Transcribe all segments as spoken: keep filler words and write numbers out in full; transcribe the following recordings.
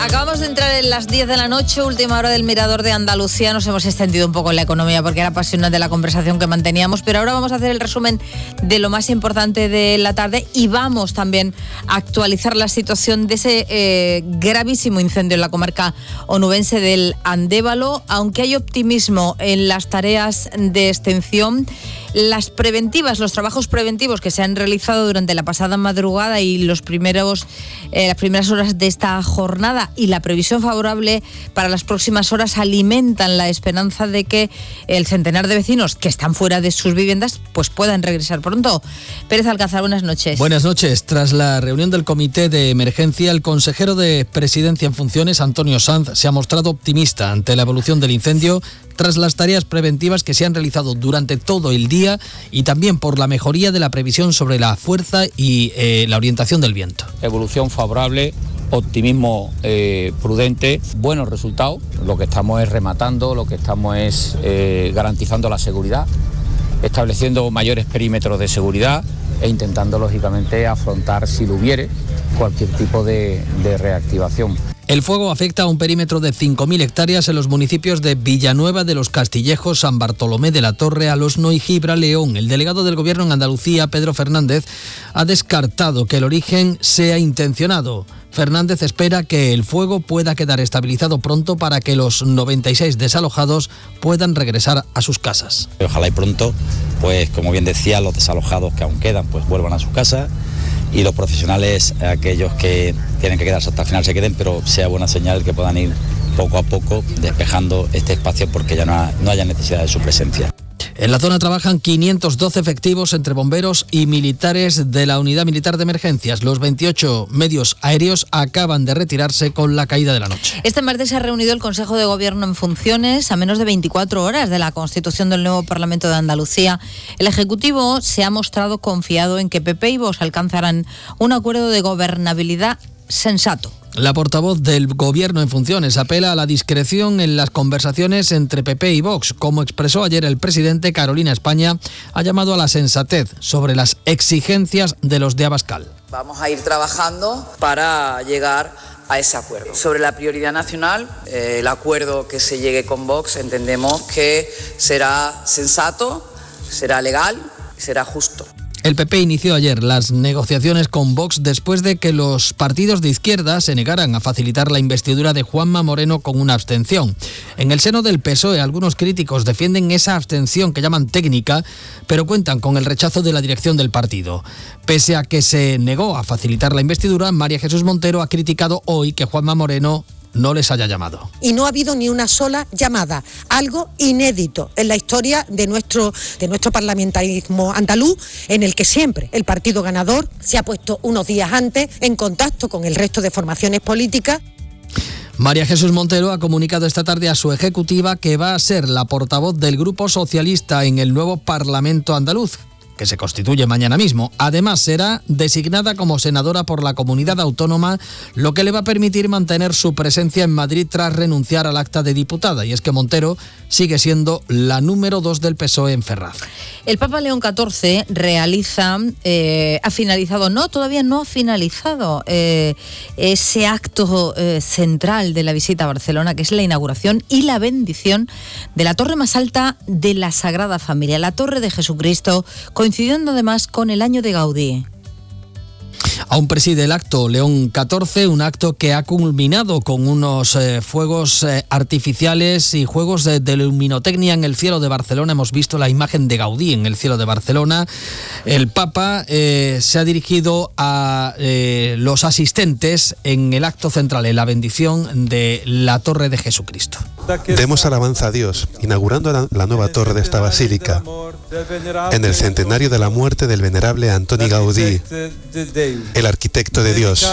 Acabamos de entrar en las diez de la noche, última hora del Mirador de Andalucía. Nos hemos extendido un poco en la economía porque era apasionante la conversación que manteníamos, pero ahora vamos a hacer el resumen de lo más importante de la tarde y vamos también a actualizar la situación de ese eh, gravísimo incendio en la comarca onubense del Andévalo. Aunque hay optimismo en las tareas de extinción, las preventivas, los trabajos preventivos que se han realizado durante la pasada madrugada y los primeros, eh, las primeras horas de esta jornada y la previsión favorable para las próximas horas alimentan la esperanza de que el centenar de vecinos que están fuera de sus viviendas pues puedan regresar pronto. Pérez Alcázar, buenas noches. Buenas noches. Tras la reunión del Comité de Emergencia, el consejero de Presidencia en funciones, Antonio Sanz, se ha mostrado optimista ante la evolución del incendio tras las tareas preventivas que se han realizado durante todo el día y también por la mejoría de la previsión sobre la fuerza y eh, la orientación del viento. Evolución favorable, optimismo eh, prudente, buenos resultados. Lo que estamos es rematando, lo que estamos es eh, garantizando la seguridad, estableciendo mayores perímetros de seguridad e intentando, lógicamente, afrontar, si lo hubiere, cualquier tipo de, de reactivación. El fuego afecta a un perímetro de cinco mil hectáreas en los municipios de Villanueva de los Castillejos, San Bartolomé de la Torre, Alosno y Gibraleón. El delegado del Gobierno en Andalucía, Pedro Fernández, ha descartado que el origen sea intencionado. Fernández espera que el fuego pueda quedar estabilizado pronto para que los noventa y seis desalojados puedan regresar a sus casas. Ojalá y pronto, pues como bien decía, los desalojados que aún quedan, pues vuelvan a sus casas y los profesionales, aquellos que tienen que quedarse hasta el final, se queden, pero sea buena señal que puedan ir poco a poco despejando este espacio porque ya no, no haya necesidad de su presencia. En la zona trabajan quinientos doce efectivos entre bomberos y militares de la Unidad Militar de Emergencias. Los veintiocho medios aéreos acaban de retirarse con la caída de la noche. Este martes se ha reunido el Consejo de Gobierno en funciones a menos de veinticuatro horas de la constitución del nuevo Parlamento de Andalucía. El Ejecutivo se ha mostrado confiado en que P P y Vox alcanzarán un acuerdo de gobernabilidad sensato. La portavoz del Gobierno en funciones apela a la discreción en las conversaciones entre P P y Vox. Como expresó ayer el presidente, Carolina España ha llamado a la sensatez sobre las exigencias de los de Abascal. Vamos a ir trabajando para llegar a ese acuerdo. Sobre la prioridad nacional, eh, el acuerdo que se llegue con Vox entendemos que será sensato, será legal y será justo. El P P inició ayer las negociaciones con Vox después de que los partidos de izquierda se negaran a facilitar la investidura de Juanma Moreno con una abstención. En el seno del P S O E, algunos críticos defienden esa abstención que llaman técnica, pero cuentan con el rechazo de la dirección del partido. Pese a que se negó a facilitar la investidura, María Jesús Montero ha criticado hoy que Juanma Moreno no les haya llamado. Y no ha habido ni una sola llamada, algo inédito en la historia de nuestro, de nuestro parlamentarismo andaluz, en el que siempre el partido ganador se ha puesto unos días antes en contacto con el resto de formaciones políticas. María Jesús Montero ha comunicado esta tarde a su ejecutiva que va a ser la portavoz del Grupo Socialista en el nuevo Parlamento andaluz, que se constituye mañana mismo. Además, será designada como senadora por la comunidad autónoma, lo que le va a permitir mantener su presencia en Madrid tras renunciar al acta de diputada. Y es que Montero sigue siendo la número dos del P S O E en Ferraz. El Papa León catorce realiza, eh, ha finalizado, no, todavía no ha finalizado eh, ese acto eh, central de la visita a Barcelona, que es la inauguración y la bendición de la torre más alta de la Sagrada Familia, la Torre de Jesucristo, coincidiendo además con el año de Gaudí. Aún preside el acto León catorce, un acto que ha culminado con unos eh, fuegos eh, artificiales y juegos de, de luminotecnia en el cielo de Barcelona. Hemos visto la imagen de Gaudí en el cielo de Barcelona. El Papa eh, se ha dirigido a eh, los asistentes en el acto central, en la bendición de la Torre de Jesucristo. Demos alabanza a Dios, inaugurando la, la nueva torre de esta basílica, en el centenario de la muerte del venerable Antoni Gaudí, el arquitecto de Dios,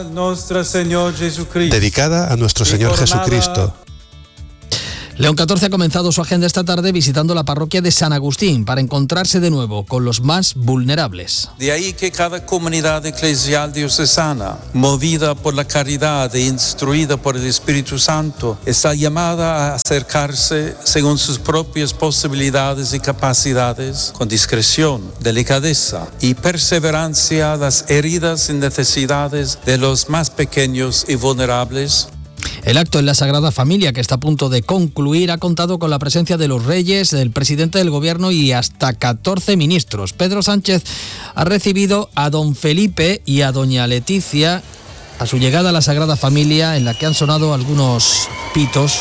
dedicada a nuestro Señor Jesucristo. León catorce ha comenzado su agenda esta tarde visitando la parroquia de San Agustín para encontrarse de nuevo con los más vulnerables. De ahí que cada comunidad eclesial diocesana, movida por la caridad e instruida por el Espíritu Santo, está llamada a acercarse según sus propias posibilidades y capacidades, con discreción, delicadeza y perseverancia a las heridas y necesidades de los más pequeños y vulnerables. El acto en la Sagrada Familia, que está a punto de concluir, ha contado con la presencia de los reyes, del presidente del gobierno y hasta catorce ministros. Pedro Sánchez ha recibido a don Felipe y a doña Leticia a su llegada a la Sagrada Familia, en la que han sonado algunos pitos.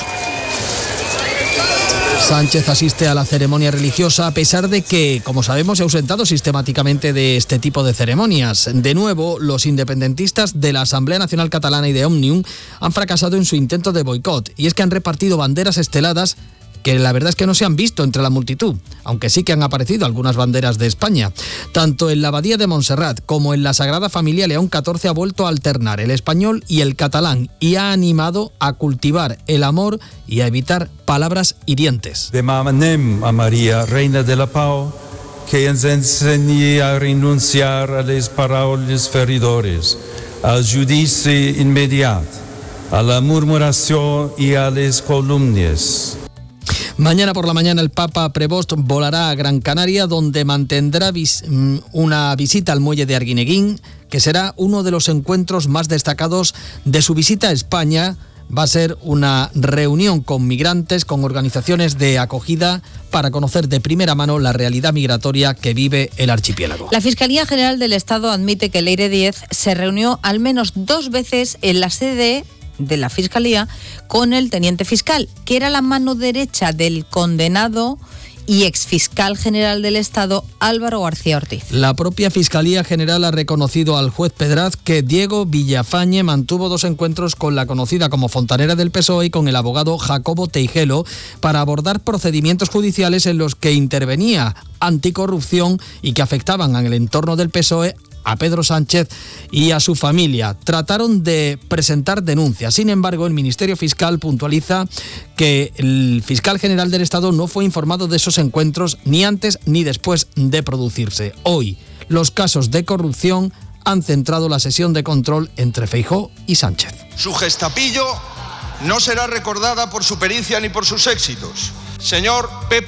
Sánchez asiste a la ceremonia religiosa a pesar de que, como sabemos, se ha ausentado sistemáticamente de este tipo de ceremonias. De nuevo, los independentistas de la Asamblea Nacional Catalana y de Òmnium han fracasado en su intento de boicot, y es que han repartido banderas esteladas que la verdad es que no se han visto entre la multitud, aunque sí que han aparecido algunas banderas de España. Tanto en la Abadía de Montserrat como en la Sagrada Familia, León catorce ha vuelto a alternar el español y el catalán y ha animado a cultivar el amor y a evitar palabras hirientes. Demanem a María, Reina de la Pau, que ens ensenyi a renunciar a les paraules feridores, al judici immediat, a la murmuració i a les columnies. Mañana por la mañana el Papa Prevost volará a Gran Canaria, donde mantendrá vis- una visita al muelle de Arguineguín, que será uno de los encuentros más destacados de su visita a España. Va a ser una reunión con migrantes, con organizaciones de acogida, para conocer de primera mano la realidad migratoria que vive el archipiélago. La Fiscalía General del Estado admite que Leire Díez se reunió al menos dos veces en la sede de la Fiscalía con el teniente fiscal, que era la mano derecha del condenado y exfiscal general del Estado Álvaro García Ortiz. La propia Fiscalía General ha reconocido al juez Pedraz que Diego Villafañe mantuvo dos encuentros con la conocida como fontanera del P S O E y con el abogado Jacobo Teijelo para abordar procedimientos judiciales en los que intervenía anticorrupción y que afectaban al entorno del P S O E, a Pedro Sánchez y a su familia. Trataron de presentar denuncias. Sin embargo, el Ministerio Fiscal puntualiza que el fiscal general del Estado no fue informado de esos encuentros ni antes ni después de producirse. Hoy, los casos de corrupción han centrado la sesión de control entre Feijóo y Sánchez. Su gestapillo no será recordada por su pericia ni por sus éxitos. Señor P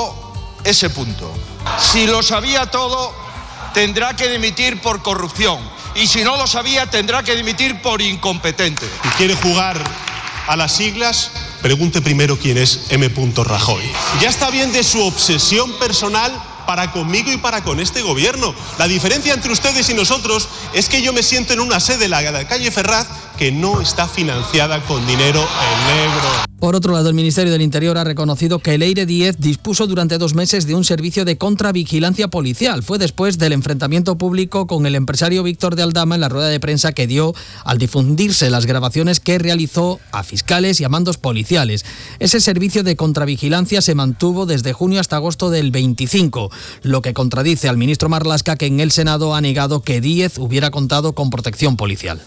S. Si lo sabía todo, tendrá que dimitir por corrupción. Y si no lo sabía, tendrá que dimitir por incompetente. Si quiere jugar a las siglas, pregunte primero quién es M. Rajoy. Ya está bien de su obsesión personal para conmigo y para con este gobierno. La diferencia entre ustedes y nosotros es que yo me siento en una sede, la de la calle Ferraz, que no está financiada con dinero en negro. Por otro lado, el Ministerio del Interior ha reconocido que Leire Díez dispuso durante dos meses de un servicio de contravigilancia policial. Fue después del enfrentamiento público con el empresario Víctor de Aldama en la rueda de prensa que dio al difundirse las grabaciones que realizó a fiscales y a mandos policiales. Ese servicio de contravigilancia se mantuvo desde junio hasta agosto del veinticinco, lo que contradice al ministro Marlaska, que en el Senado ha negado que Díez hubiera contado con protección policial.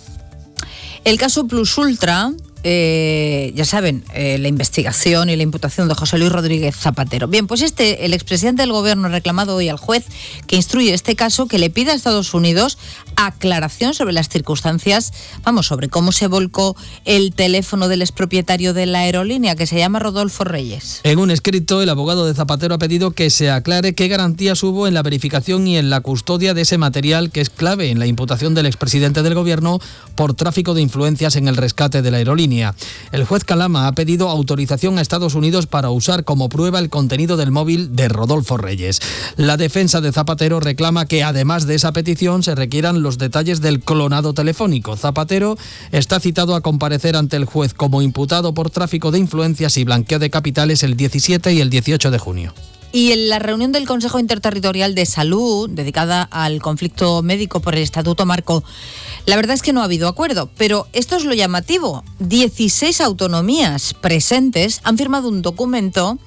El caso Plus Ultra, eh, ya saben, eh, la investigación y la imputación de José Luis Rodríguez Zapatero. Bien, pues este, el expresidente del gobierno ha reclamado hoy al juez que instruye este caso que le pida a Estados Unidos aclaración sobre las circunstancias, vamos, sobre cómo se volcó el teléfono del expropietario de la aerolínea, que se llama Rodolfo Reyes. En un escrito, el abogado de Zapatero ha pedido que se aclare qué garantías hubo en la verificación y en la custodia de ese material, que es clave en la imputación del expresidente del gobierno por tráfico de influencias en el rescate de la aerolínea. El juez Calama ha pedido autorización a Estados Unidos para usar como prueba el contenido del móvil de Rodolfo Reyes. La defensa de Zapatero reclama que, además de esa petición, se requieran los detalles del clonado telefónico. Zapatero está citado a comparecer ante el juez como imputado por tráfico de influencias y blanqueo de capitales el diecisiete y el dieciocho de junio. Y en la reunión del Consejo Interterritorial de Salud, dedicada al conflicto médico por el Estatuto Marco, la verdad es que no ha habido acuerdo, pero esto es lo llamativo. dieciséis autonomías presentes han firmado un documento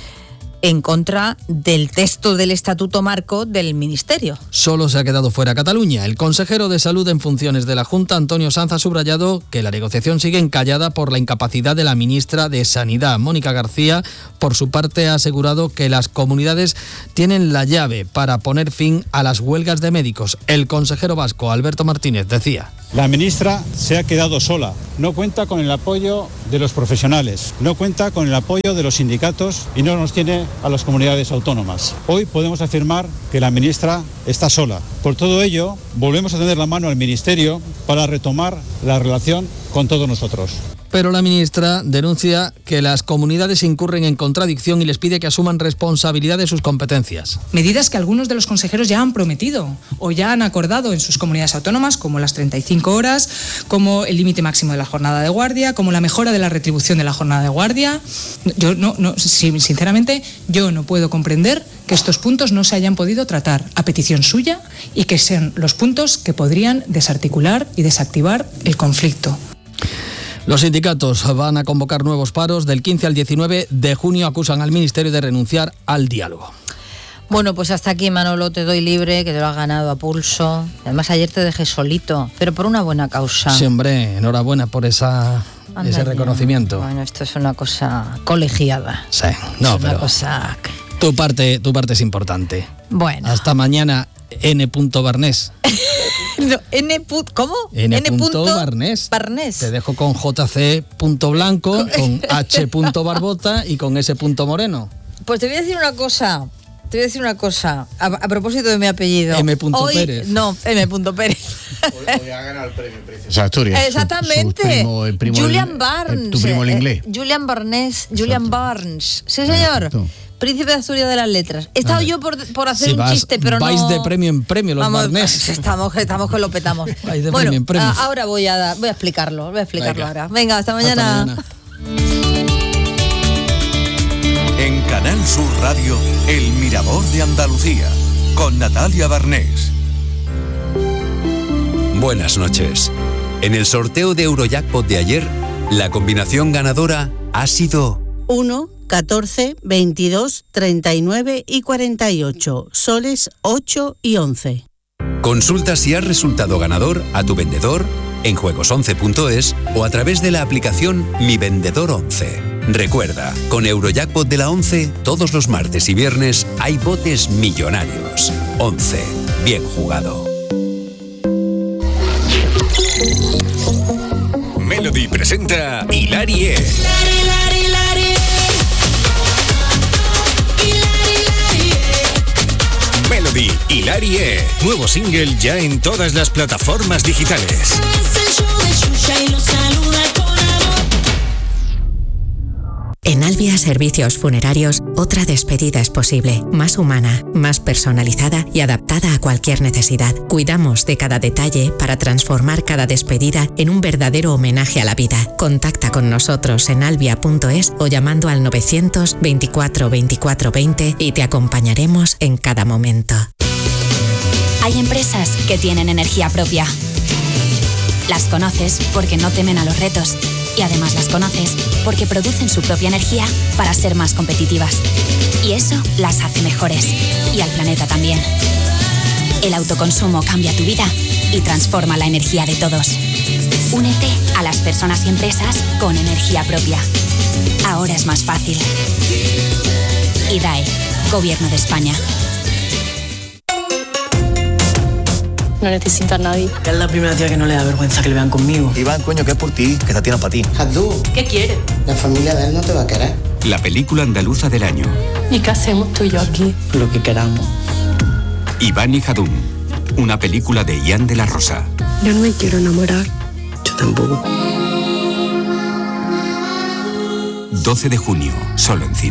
en contra del texto del Estatuto Marco del Ministerio. Solo se ha quedado fuera Cataluña. El consejero de Salud en funciones de la Junta, Antonio Sanz, ha subrayado que la negociación sigue encallada por la incapacidad de la ministra de Sanidad. Mónica García, por su parte, ha asegurado que las comunidades tienen la llave para poner fin a las huelgas de médicos. El consejero vasco, Alberto Martínez, decía: la ministra se ha quedado sola, no cuenta con el apoyo de los profesionales, no cuenta con el apoyo de los sindicatos y no nos tiene a las comunidades autónomas. Hoy podemos afirmar que la ministra está sola. Por todo ello, volvemos a tender la mano al Ministerio para retomar la relación con todos nosotros. Pero la ministra denuncia que las comunidades incurren en contradicción y les pide que asuman responsabilidad de sus competencias. Medidas que algunos de los consejeros ya han prometido o ya han acordado en sus comunidades autónomas, como las treinta y cinco horas, como el límite máximo de la jornada de guardia, como la mejora de la retribución de la jornada de guardia. Yo no, no, sinceramente, yo no puedo comprender que estos puntos no se hayan podido tratar a petición suya y que sean los puntos que podrían desarticular y desactivar el conflicto. Los sindicatos van a convocar nuevos paros. Del quince al diecinueve de junio acusan al Ministerio de renunciar al diálogo. Bueno, pues hasta aquí, Manolo, te doy libre, que te lo has ganado a pulso. Además, ayer te dejé solito, pero por una buena causa. Sí, hombre, enhorabuena por esa, ese reconocimiento. Bueno, esto es una cosa colegiada. Sí, no, es pero una cosa... tu parte, tu parte es importante. Bueno. Hasta mañana, N. Barnés. No, N. ¿Cómo? N. N. Barnés. Barnés. Te dejo con J C. Blanco, con H. Barbota y con S. Moreno. Pues te voy a decir una cosa. Te voy a decir una cosa. A, a propósito de mi apellido. M. Hoy, Pérez. No, M. Pérez. Hoy, hoy ha ganado el premio Princesa Asturias. Exactamente. Su, su primo, el primo Julian el, Barnes. El, tu primo el inglés. Eh, Julian Barnes. Julian Barnes. Sí, señor. Exacto. Príncipe de Asturias de las Letras. He estado vale. yo por, por hacer sí, un vas, chiste, pero vais no... Vais de premio en premio, los Vamos, Barnés. Estamos, estamos que lo petamos. Vais de bueno, premio en premio. A, ahora voy a, voy a explicarlo. Voy a explicarlo Venga. ahora. Venga, hasta mañana. Hasta mañana. En Canal Sur Radio, El Mirador de Andalucía, con Natalia Barnés. Buenas noches. En el sorteo de Eurojackpot de ayer, la combinación ganadora ha sido... uno, catorce, veintidós, treinta y nueve y cuarenta y ocho, soles ocho y once. Consulta si has resultado ganador a tu vendedor en juegos once punto es o a través de la aplicación Mi Vendedor once. Recuerda, con Eurojackpot de la once, todos los martes y viernes hay botes millonarios. once. Bien jugado. Melody presenta Hilarie. Melody, Hilarie. Nuevo single ya en todas las plataformas digitales. En Albia Servicios Funerarios, otra despedida es posible, más humana, más personalizada y adaptada a cualquier necesidad. Cuidamos de cada detalle para transformar cada despedida en un verdadero homenaje a la vida. Contacta con nosotros en albia punto es o llamando al novecientos veinticuatro veinticuatro veinte y te acompañaremos en cada momento. Hay empresas que tienen energía propia. Las conoces porque no temen a los retos. Y además las conoces porque producen su propia energía para ser más competitivas. Y eso las hace mejores. Y al planeta también. El autoconsumo cambia tu vida y transforma la energía de todos. Únete a las personas y empresas con energía propia. Ahora es más fácil. I D A E, Gobierno de España. No necesita a nadie. Es la primera tía que no le da vergüenza que le vean conmigo. Iván, coño, que es por ti, que te tiene para ti. Jadú, ¿qué quiere? La familia de él no te va a querer. La película andaluza del año. ¿Y qué hacemos tú y yo aquí? Lo que queramos. Iván y Jadún, una película de Ian de la Rosa. Yo no me quiero enamorar. Yo tampoco. doce de junio, solo en cine.